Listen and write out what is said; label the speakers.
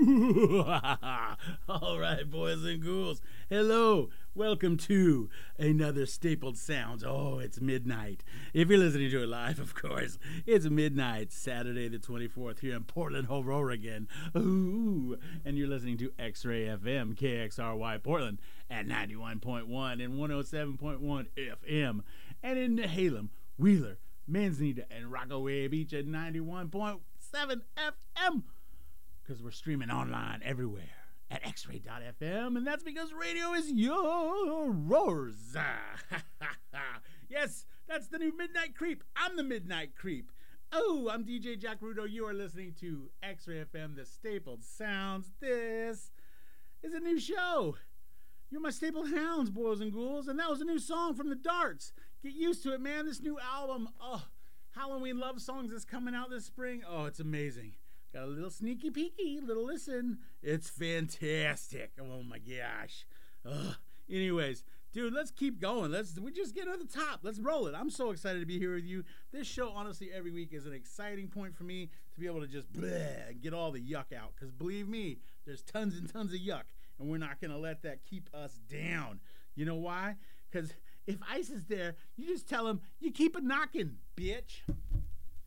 Speaker 1: All right, boys and ghouls. Hello. Welcome to another Stapled Sounds. Oh, it's midnight. If you're listening to it live, of course. It's midnight, Saturday the 24th here in Portland, Oregon. Ooh. And you're listening to X-Ray FM, KXRY Portland at 91.1 and 107.1 FM. And in Nehalem, Wheeler, Manzanita, and Rockaway Beach at 91.7 FM. Because we're streaming online everywhere at xray.fm, and that's because radio is yours. Yes, that's the new Midnight Creep. I'm the Midnight Creep. Oh, I'm DJ Jack Rudo. You are listening to X-Ray FM, the Stapled Sounds. This is a new show. You're my stapled hounds, boys and ghouls, and that was a new song from the Darts. Get used to it, man. This new album, Halloween love songs that's coming out this spring. Oh, it's amazing. Got a little sneaky peeky, little listen. It's fantastic. Oh my gosh. Anyways, dude, let's keep going. We just get to the top. Let's roll it. I'm so excited to be here with you. This show, honestly, every week is an exciting point for me to be able to just and get all the yuck out. Because believe me, there's tons and tons of yuck. And we're not going to let that keep us down. You know why? Because if ICE is there, you just tell him, you keep it knocking, bitch.